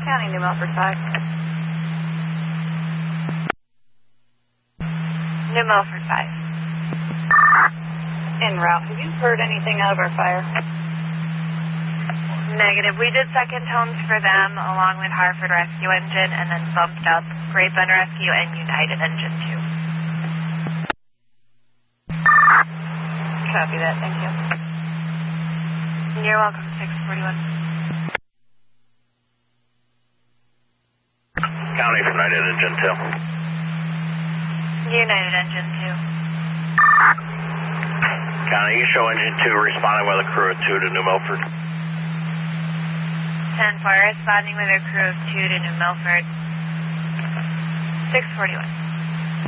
County, New Milford 5. New Milford 5. En route. Have you heard anything out of our fire? Negative. We did second tones for them along with Hartford Rescue Engine and then bumped up Grapevine Rescue and United Engine 2. Copy that. Thank you. You're welcome. 641. County from United Engine 2. United Engine 2. County, you show Engine 2 responding with a crew of 2 to New Milford. 10-4, responding with a crew of 2 to New Milford. 641.